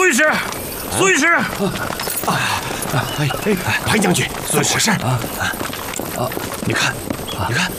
苏御史，苏御史， 潘将军，怎么回事？ 你看，你看，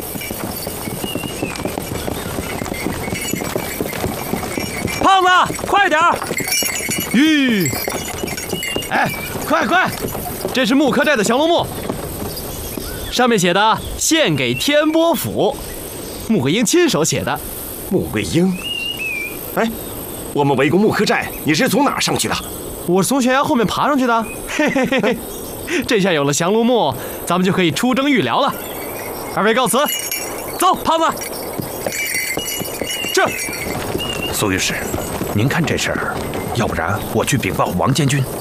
胖子，快点儿！吁！哎，快！这是木科寨的降龙木，上面写的“献给天波府”，穆桂英亲手写的。 穆桂英？哎，我们围攻木科寨，你是从哪儿上去的？ 我是从悬崖后面爬上去的。嘿嘿嘿嘿，这下有了降龙木，咱们就可以出征预辽了。二位告辞，走，胖子。这， 苏御史，您看这事儿，要不然我去禀报王监军。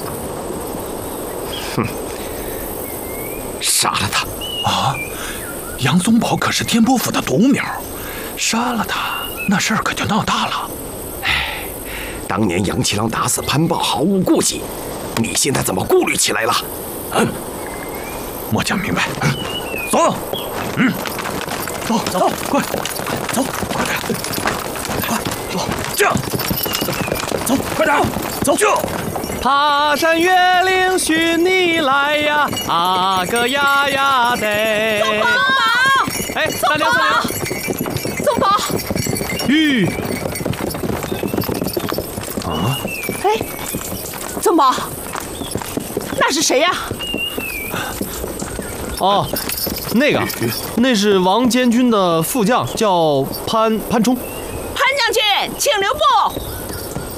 杀了他！ 啊，杨宗保可是天波府的独苗，杀了他，那事儿可就闹大了。 哎，当年杨七郎打死潘豹毫无顾忌，你现在怎么顾虑起来了？ 末将明白。走，走，快，走，快点，快，走，这样，走，快点，走，这。 爬山越岭寻你来呀，啊个呀呀得！ 宗保， 哎， 宗保，宗保！ 吁！ 啊！ 哎，宗保，那是谁呀？ 哦，那是王监军的副将，叫潘冲。 潘将军，请留步。